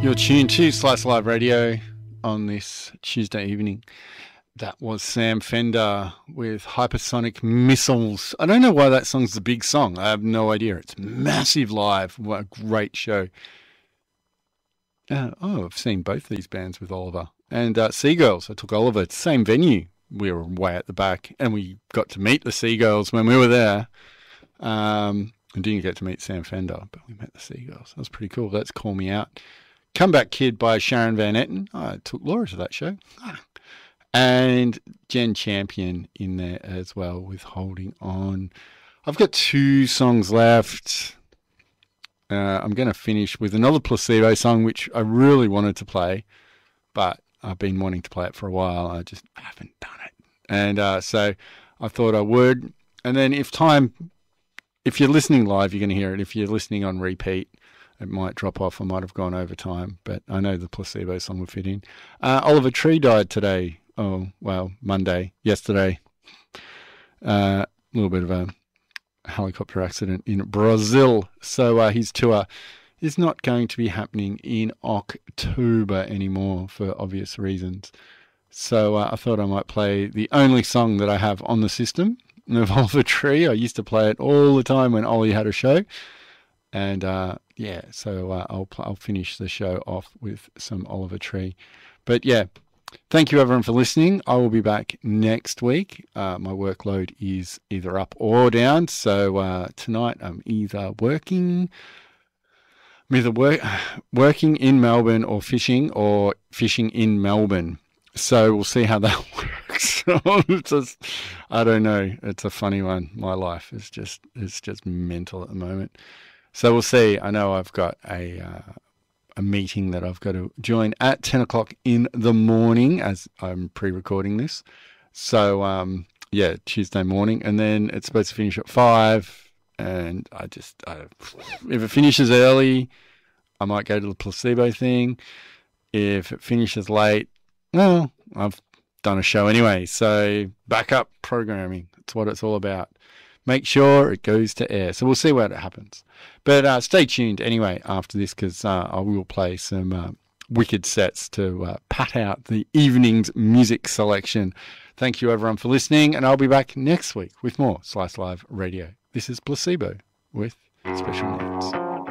You're tuned to Slice Live Radio on this Tuesday evening. That was Sam Fender with Hypersonic Missiles. I don't know why that song's the big song. I have no idea. It's massive live. What a great show. I've seen both these bands with Oliver. And Seagirls, I took Oliver to the same venue. We were way at the back, and we got to meet the Seagirls when we were there. I didn't get to meet Sam Fender, but we met the Seagirls. That was pretty cool. Let's Call Me Out. Comeback Kid by Sharon Van Etten. I took Laura to that show. And Jen Champion in there as well with Holding On. I've got 2 songs left. I'm going to finish with another Placebo song, which I really wanted to play, but I've been wanting to play it for a while. I just haven't done it. And so I thought I would. And then if you're listening live, you're going to hear it. If you're listening on repeat, it might drop off. I might have gone over time, but I know the Placebo song will fit in. Oliver Tree died today. Oh, well, yesterday. A little bit of a helicopter accident in Brazil. So his tour is not going to be happening in October anymore for obvious reasons. So I thought I might play the only song that I have on the system of Oliver Tree. I used to play it all the time when Ollie had a show. And so I'll finish the show off with some Oliver Tree. But yeah, thank you everyone for listening. I will be back next week. My workload is either up or down. So tonight I'm either working in Melbourne or fishing in Melbourne. So we'll see how that works. I don't know. It's a funny one. My life is just mental at the moment. So we'll see. I know I've got a meeting that I've got to join at 10 o'clock in the morning as I'm pre-recording this. So, Tuesday morning. And then it's supposed to finish at 5. And if it finishes early, I might go to the Placebo thing. If it finishes late, well, I've done a show anyway. So backup programming. That's what it's all about. Make sure it goes to air. So we'll see what happens. But stay tuned anyway after this because I will play some wicked sets to pat out the evening's music selection. Thank you everyone for listening, and I'll be back next week with more Slice Live Radio. This is Placebo with Special Needs.